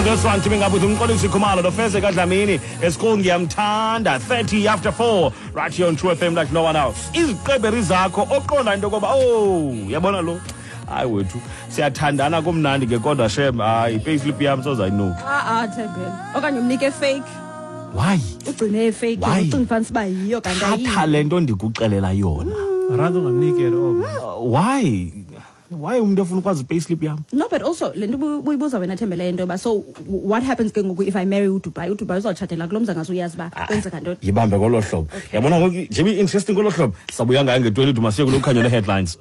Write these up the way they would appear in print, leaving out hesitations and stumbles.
for this one, teaming up with Umkolisi Kumalo, the first Dlamini, Eskon Yamtanda, 30 after 4, right here on True FM like no one else. Is Keberizako, Okona and Dogoba, oh, Yabonalo. I would too. See, Tandana Gumnandi, Goda Shem, I pay sleepy arms as I know. Okay, you make a fake. Why? Fake. Why? Talent on the Kukalela Yona. Why? Why umntu pay sleep yam? No, but also buyibuza wena Thembele into ba so what happens if I marry uDubai uzochatela kulomza ngasuyazi ba kwenzeka ntoni yibambe ngolo hlobo yabona ngoku nje interesting ngolo hlobo sabuya ngayo nge-20 masiye kulokhanyo le-headlines.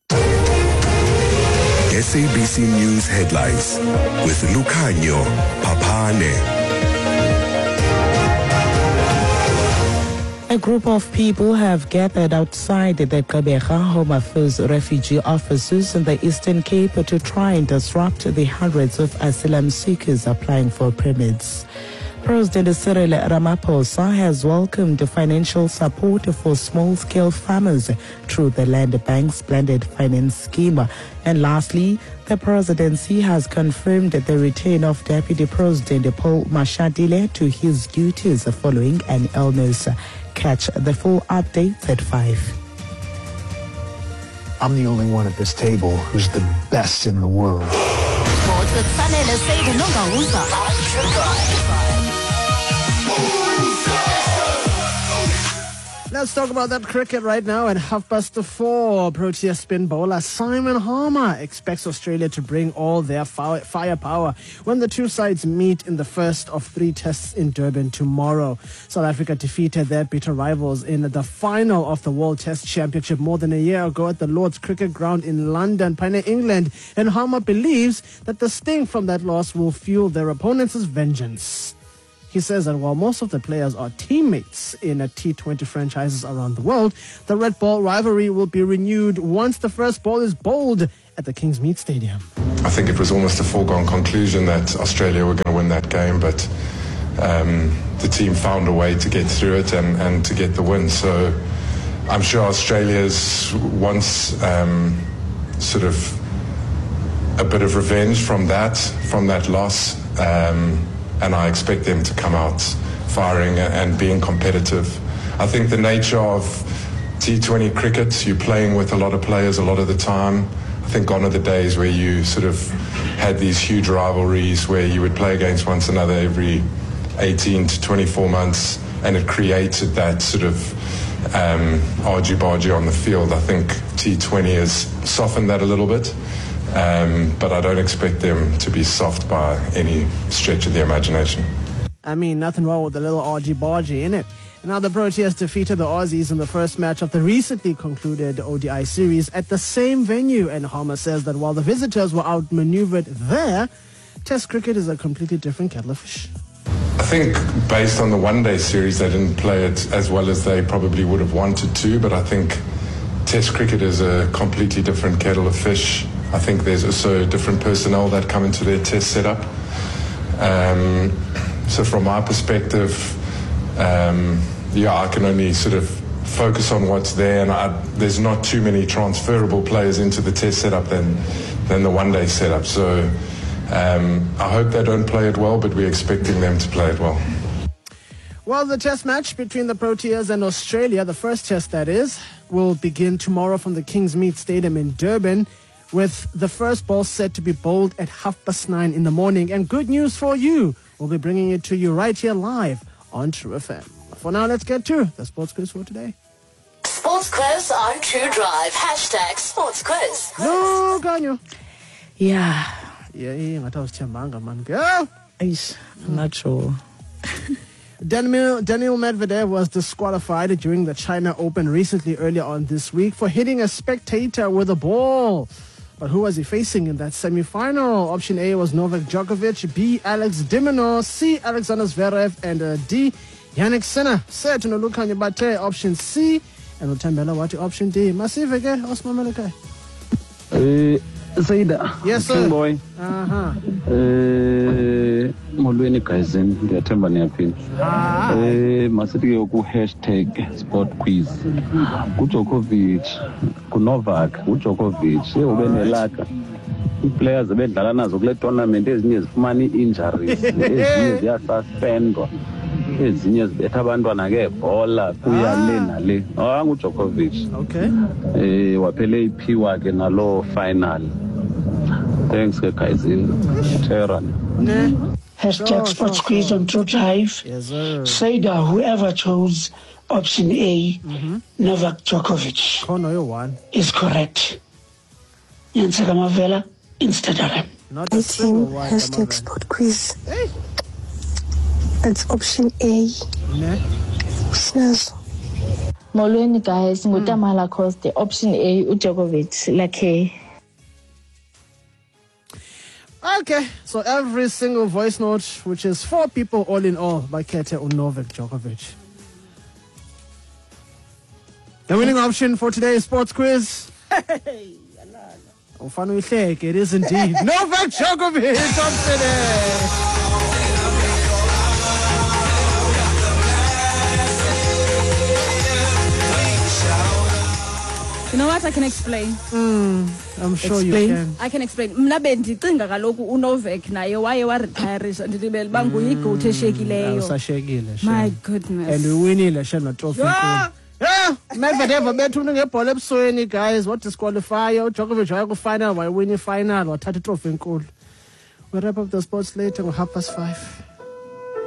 SABC News headlines with Lukhanyo Papane. A group of people have gathered outside the Gqeberha Home Affairs refugee offices in the Eastern Cape to try and disrupt the hundreds of asylum seekers applying for permits. President Cyril Ramaphosa has welcomed financial support for small-scale farmers through the Land Bank's blended finance scheme. And lastly, the presidency has confirmed the return of Deputy President Paul Mashatile to his duties following an illness. Catch the full updates at 5. I'm the only one at this table who's the best in the world. Let's talk about that cricket right now at 4:30. Protea spin bowler Simon Harmer expects Australia to bring all their firepower when the two sides meet in the first of 3 tests in Durban tomorrow. South Africa defeated their bitter rivals in the final of the World Test Championship more than a year ago at the Lord's Cricket Ground in London, England, and Harmer believes that the sting from that loss will fuel their opponents' vengeance. He says that while most of the players are teammates in a T20 franchises around the world, the red ball rivalry will be renewed once the first ball is bowled at the Kingsmead Stadium. I think it was almost a foregone conclusion that Australia were going to win that game, but the team found a way to get through it and to get the win. So I'm sure Australia's wants sort of a bit of revenge from that loss. And I expect them to come out firing and being competitive. I think the nature of T20 cricket, you're playing with a lot of players a lot of the time. I think gone are the days where you sort of had these huge rivalries where you would play against one another every 18 to 24 months, and it created that sort of argy-bargy on the field. I think T20 has softened that a little bit. But I don't expect them to be soft by any stretch of the imagination. I mean, nothing wrong with a little argy-bargy, innit? Now the Proteas defeated the Aussies in the first match of the recently concluded ODI series at the same venue. And Harmer says that while the visitors were outmaneuvered there, Test cricket is a completely different kettle of fish. I think based on the one-day series, they didn't play it as well as they probably would have wanted to, but I think Test cricket is a completely different kettle of fish. I think there's also different personnel that come into their test setup. So from my perspective, I can only sort of focus on what's there, and there's not too many transferable players into the test setup than the one-day setup. So I hope they don't play it well, but we're expecting them to play it well. Well, the test match between the Proteas and Australia, the first test that is, will begin tomorrow from the Kingsmead Stadium in Durban, with the first ball set to be bowled at 9:30 in the morning. And good news for you, we'll be bringing it to you right here live on True FM. For now, let's get to the sports quiz for today. Sports quiz on True Drive. #sports quiz. No, Ganyo. Yeah. Yeah, I was Chambanga, man. Girl. I'm not sure. Daniil Medvedev was disqualified during the China Open recently earlier on this week for hitting a spectator with a ball. But who was he facing in that semi-final? Option A was Novak Djokovic, B, Alex de Minaur, C, Alexander Zverev, and D, Yannick Sinner. Said to Nolukanya Bate, option C, and Utambela Wati, option D. Masive ke, Osman Malaka. Saida. Yes, sir. Boy. Molweni guys, ndiyathemba niyaphila. Masithi ku #sportquiz. Ku Djokovic, ku Novak, ku Djokovic, ube nelaka. ii-players ebedlala nazo kule tournament ezinye zifumana ii-injuries ezinye ziyasuspendwa ezinye zibetha abantwana ngeebhola kuya le nale anguDjokovic Okay. waphele iphiwa ke naloo final. Thanks ke guys in Tehran. Hashtag Sports Quiz on True Drive. Yes, sir. Seda, whoever chose option A, Novak Djokovic, Kono, you won. is correct. Nyanseka Mavela, Instagram. Not a single one. Hashtag Sport Quiz. Hey. It's option A. Ne? Snazo. Molweni guys, nguTamala Coste, option A, uDjokovic, like. Okay, so every single voice note, which is 4 people all in all, by Kete Novak Djokovic. The winning option for today's sports quiz. It is indeed Novak Djokovic option A. You know what? I can explain. I'm sure you can. I can explain. Mna bendicinga kaloku uNovak naye waye waretire ndilibele banguye igoat eshekileyo. Usashekile. My goodness. And we winile shena trophy. Yeah, Medvedev bethu ngebhola ebusweni guys, what disqualify uDjokovic waya ku final, why win final, wathatha itrophy enkulu. We wrap up the sports later ngo 5:30.